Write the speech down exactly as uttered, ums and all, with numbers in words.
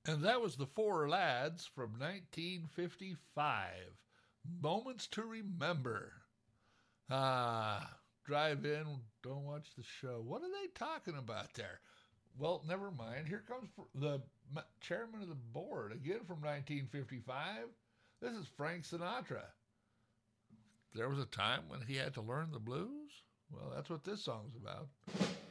And that was the Four Lads from nineteen fifty-five. Moments to Remember. Ah, drive in, don't watch the show. What are they talking about there? Well, never mind. Here comes the chairman of the board, again from nineteen fifty-five. This is Frank Sinatra. There was a time when he had to learn the blues? Well, that's what this song's about.